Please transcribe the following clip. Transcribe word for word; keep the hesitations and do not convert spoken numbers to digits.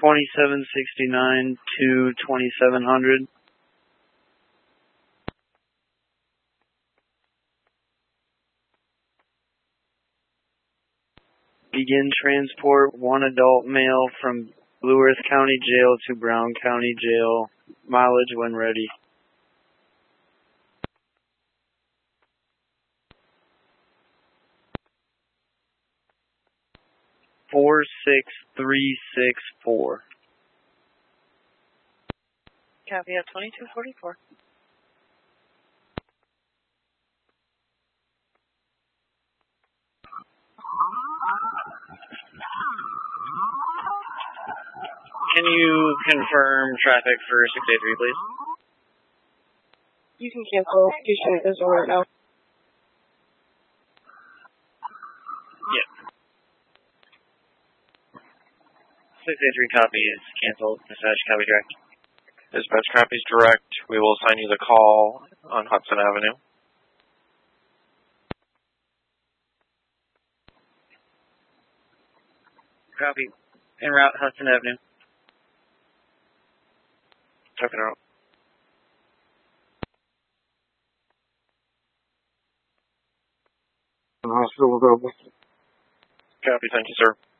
twenty-seven sixty-nine to twenty-seven hundred. Begin transport one adult male from Blue Earth County Jail to Brown County Jail. Mileage when ready. Four six three six four. Copy at twenty-two forty-four. Can you confirm traffic for six eight three, please? You can cancel. You should as well right now. Yeah. six eight three copy is canceled. Dispatch copy direct. Dispatch copies direct. We will assign you the call on Hudson Avenue. Copy. En route, Hudson Avenue. Checking out. Hospital available. Copy. Thank you, sir.